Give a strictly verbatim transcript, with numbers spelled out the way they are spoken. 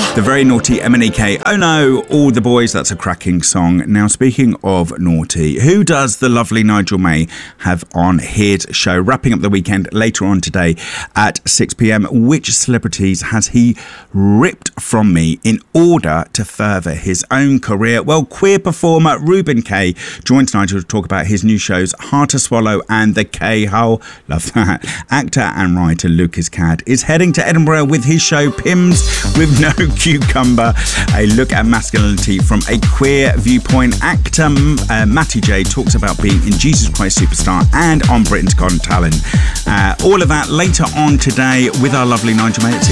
The very naughty M N E K. Oh no, all the boys. That's a cracking song. Now, speaking of naughty, who does the lovely Nigel May have on his show? Wrapping up the weekend later on today at six p.m. Which celebrities has he ripped from me in order to further his own career? Well, queer performer Ruben Kaye joins Nigel to talk about his new shows Hard to Swallow and The K-Hole. Love that. Actor and writer Lucas Cadd is heading to Edinburgh with his show Pims with No Cucumber, a look at masculinity from a queer viewpoint. Actor uh, Matty J talks about being in Jesus Christ Superstar and on Britain's Got Talent. Uh, all of that later on today with our lovely Nigel May.